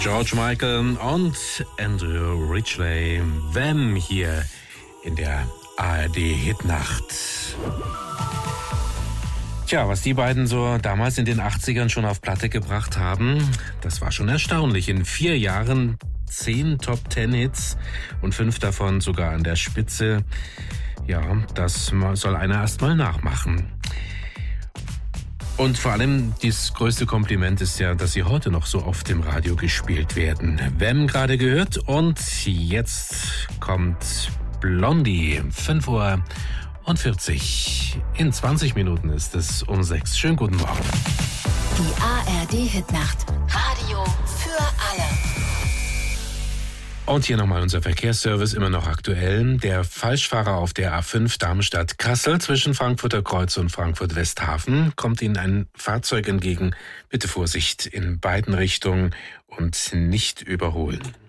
George Michael und Andrew Ridgeley. Wham hier in der ARD-Hitnacht. Tja, was die beiden so damals in den 80ern schon auf Platte gebracht haben, das war schon erstaunlich. In 4 Jahren 10 Top-10-Hits und 5 davon sogar an der Spitze. Ja, das soll einer erst mal nachmachen. Und vor allem das größte Kompliment ist ja, dass sie heute noch so oft im Radio gespielt werden. Wham gerade gehört und jetzt kommt Blondie, 5:40 Uhr. In 20 Minuten ist es um 6. Schönen guten Morgen. Die ARD-Hitnacht. Radio für alle. Und hier nochmal unser Verkehrsservice, immer noch aktuell. Der Falschfahrer auf der A5 Darmstadt-Kassel zwischen Frankfurter Kreuz und Frankfurt-Westhafen kommt Ihnen ein Fahrzeug entgegen. Bitte Vorsicht in beiden Richtungen und nicht überholen.